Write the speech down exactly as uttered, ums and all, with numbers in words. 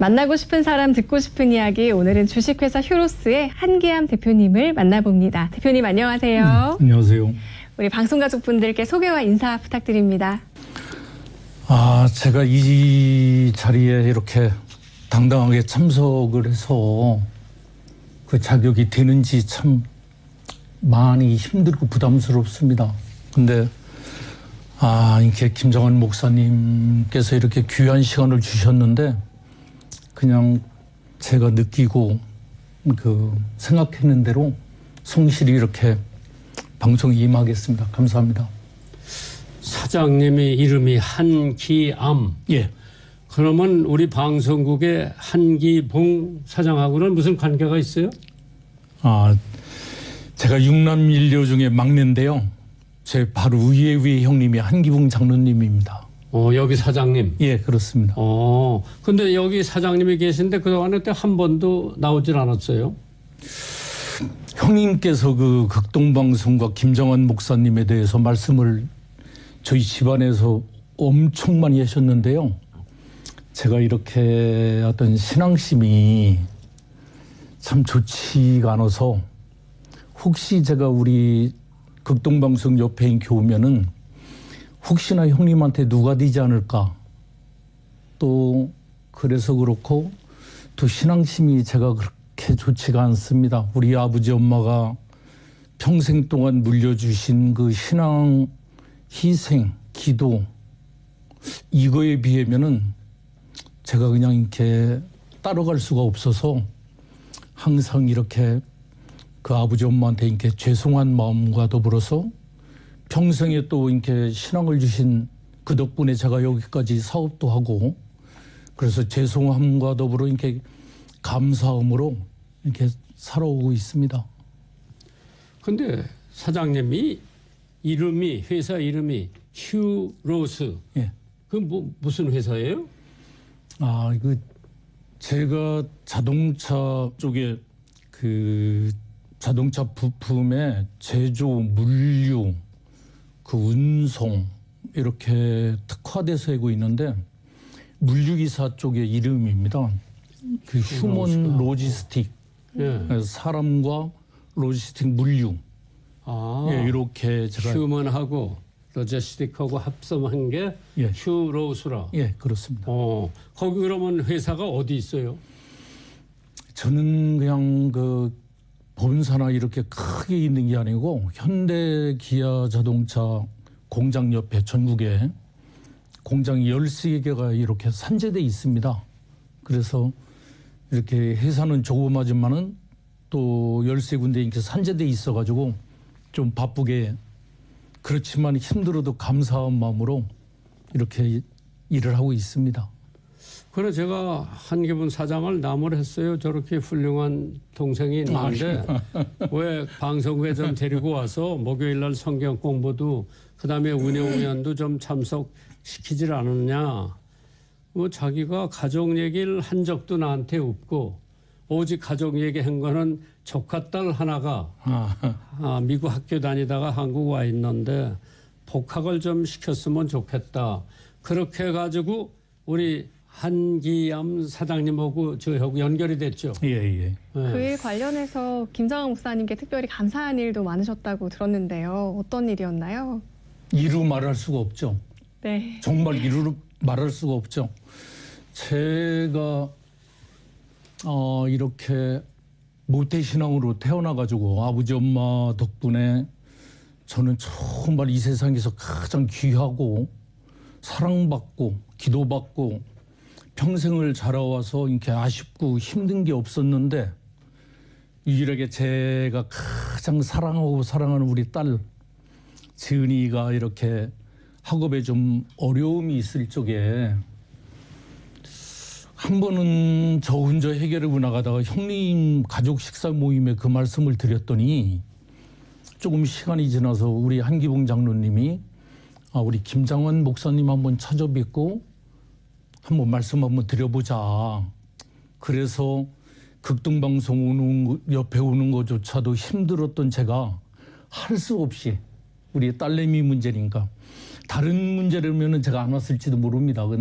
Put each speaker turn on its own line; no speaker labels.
만나고 싶은 사람 듣고 싶은 이야기, 오늘은 주식회사 휴로스의 한기암 대표님을 만나봅니다. 대표님 안녕하세요.
음, 안녕하세요.
우리 방송가족분들께 소개와 인사 부탁드립니다.
아, 제가 이 자리에 이렇게 당당하게 참석을 해서 그 자격이 되는지 참 많이 힘들고 부담스럽습니다. 근데 아, 이렇게 김정환 목사님께서 이렇게 귀한 시간을 주셨는데 그냥 제가 느끼고 그 생각했는 대로 성실히 이렇게 방송에 임하겠습니다. 감사합니다.
사장님의 이름이 한기암.
예.
그러면 우리 방송국의 한기봉 사장하고는 무슨 관계가 있어요?
아, 제가 육남 일녀 중에 막내인데요. 제 바로 위에 위에 형님이 한기봉 장로님입니다.
어, 여기 사장님.
예, 그렇습니다.
어, 근데 여기 사장님이 계신데 그동안에 한 번도 나오질 않았어요?
형님께서 그 극동방송과 김정환 목사님에 대해서 말씀을 저희 집안에서 엄청 많이 하셨는데요. 제가 이렇게 어떤 신앙심이 참 좋지가 않아서 혹시 제가 우리 극동방송 옆에 교우면은 혹시나 형님한테 누가 되지 않을까. 또 그래서 그렇고 또 신앙심이 제가 그렇게 좋지가 않습니다. 우리 아버지 엄마가 평생 동안 물려주신 그 신앙 희생, 기도 이거에 비하면은 제가 그냥 이렇게 따라갈 수가 없어서 항상 이렇게 그 아버지 엄마한테 이렇게 죄송한 마음과 더불어서 평생에 또 이렇게 신앙을 주신 그 덕분에 제가 여기까지 사업도 하고 그래서 죄송함과 더불어 이렇게 감사함으로 이렇게 살아오고 있습니다.
근데 사장님이 이름이 회사 이름이 휴로스.
예.
그 뭐 무슨 회사예요?
아, 그 제가 자동차 쪽에 그 자동차 부품의 제조, 물류, 그 운송 이렇게 특화돼서 하고 있는데 물류기사 쪽의 이름입니다. 그 휴먼 로지스틱.
예.
그래서 사람과 로지스틱 물류.
아,
예, 이렇게 제가
휴먼하고 로지스틱하고 합성한 게
예.
휴로스라.
예, 그렇습니다.
어, 거기 그러면 회사가 어디 있어요?
저는 그냥 그 본사나 이렇게 크게 있는 게 아니고 현대 기아 자동차 공장 옆에 전국에 공장이 열세 개가 이렇게 산재돼 있습니다. 그래서 이렇게 회사는 조그마지만은 또 열세 군데 이렇게 산재돼 있어가지고 좀 바쁘게 그렇지만 힘들어도 감사한 마음으로 이렇게 일을 하고 있습니다.
그래 제가 한기분 사장을 나무랬어요. 저렇게 훌륭한 동생이 있는데 왜 방송국에 좀 데리고 와서 목요일 날 성경 공부도 그다음에 운영위원도 좀 참석시키질 않았냐. 뭐 자기가 가족 얘기를 한 적도 나한테 없고 오직 가족 얘기한 거는 조카 딸 하나가 아, 미국 학교 다니다가 한국 와 있는데 복학을 좀 시켰으면 좋겠다. 그렇게 해가지고 우리 한기암 사장님하고 저하고 연결이 됐죠.
예, 예.
네.
그 일 관련해서 김정환 목사님께 특별히 감사한 일도 많으셨다고 들었는데요. 어떤 일이었나요?
이루 말할 수가 없죠.
네.
정말 이루 말할 수가 없죠. 제가 어, 이렇게 모태신앙으로 태어나가지고 아버지 엄마 덕분에 저는 정말 이 세상에서 가장 귀하고 사랑받고 기도받고 평생을 자라와서 이렇게 아쉽고 힘든 게 없었는데 유일하게 제가 가장 사랑하고 사랑하는 우리 딸 지은이가 이렇게 학업에 좀 어려움이 있을 적에 한 번은 저 혼자 해결하고 나가다가 형님 가족 식사 모임에 그 말씀을 드렸더니 조금 시간이 지나서 우리 한기봉 장로님이 아, 우리 김정환 목사님 한번 찾아뵙고 한번 말씀 한번 드려보자. 그래서 극동방송 오는 옆에 오는 것조차도 힘들었던 제가 할 수 없이 우리 딸내미 문제니까 다른 문제라면 제가 안 왔을지도 모릅니다.